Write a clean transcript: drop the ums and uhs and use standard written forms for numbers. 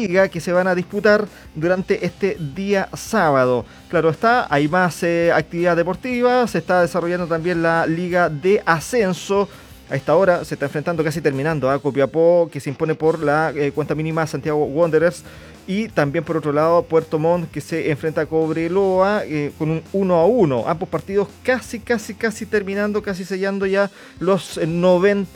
liga que se van a disputar durante este día sábado. Claro está, hay más actividad deportiva, se está desarrollando también la liga de ascenso. A esta hora se está enfrentando, casi terminando, a Copiapó, que se impone por la cuenta mínima a Santiago Wanderers. Y también por otro lado Puerto Montt, que se enfrenta a Cobreloa con un 1-1. Ambos partidos casi terminando, casi sellando ya los 90